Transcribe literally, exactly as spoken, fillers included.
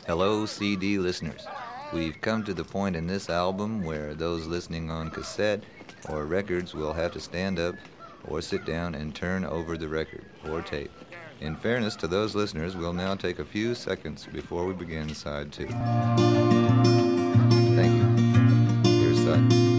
Hello, C D listeners. We've come to the point in this album where those listening on cassette or records will have to stand up or sit down and turn over the record or tape. In fairness to those listeners, we'll now take a few seconds before we begin side two. Thank you. Here's side.